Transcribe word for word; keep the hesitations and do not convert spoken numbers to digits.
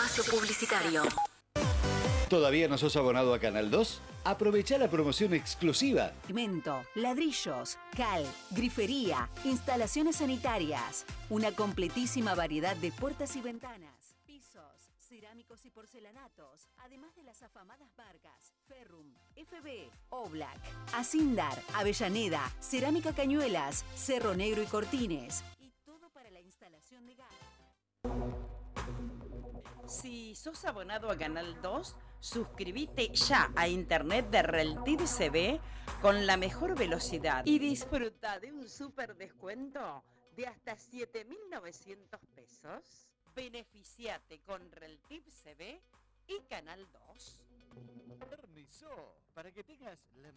Espacio publicitario. ¿Todavía no sos abonado a Canal dos? Aprovecha la promoción exclusiva. Cemento, ladrillos, cal, grifería, instalaciones sanitarias. Una completísima variedad de puertas y ventanas, pisos, cerámicos y porcelanatos. Además de las afamadas marcas Ferrum, F B, Oblak, Asindar, Avellaneda, Cerámica Cañuelas, Cerro Negro y Cortines. Y todo para la instalación de gas. Si sos abonado a Canal dos, suscríbete ya a internet de Reltiv C V con la mejor velocidad y disfruta de un súper descuento de hasta siete mil novecientos pesos. Beneficiate con Reltiv C V y Canal dos. Permiso, para que tengas la